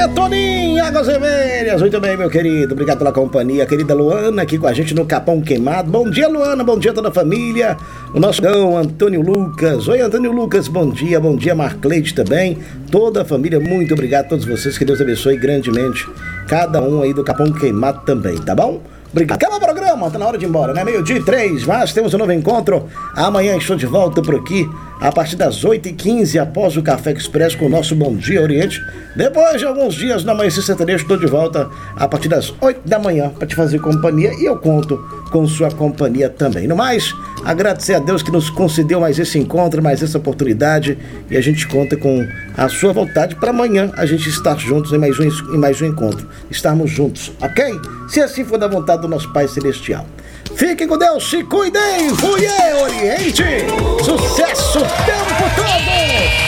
Toninho, Águas Vermelhas. Muito bem, meu querido. Obrigado pela companhia. Querida Luana aqui com a gente no Capão Queimado. Bom dia, Luana. Bom dia a toda a família. O nosso irmão Antônio Lucas. Oi, Antônio Lucas. Bom dia. Bom dia, Marcleide também. Toda a família. Muito obrigado a todos vocês. Que Deus abençoe grandemente cada um aí do Capão Queimado também, tá bom? Obrigado. Acaba o programa, tá na hora de ir embora, né? 12:03, mas temos um novo encontro. Amanhã estou de volta por aqui, a partir das 8h15, após o Café Expresso com o nosso Bom Dia Oriente. Depois de alguns dias, no Amanhecer Sertanejo, estou de volta a partir das 8 da manhã para te fazer companhia e eu conto com sua companhia também. No mais, agradecer a Deus que nos concedeu mais esse encontro, mais essa oportunidade, e a gente conta com a sua vontade para amanhã a gente estar juntos em mais um encontro, estarmos juntos, ok? Se assim for da vontade do nosso Pai Celestial. Fiquem com Deus, se cuidem, fui Oriente, sucesso o tempo todo!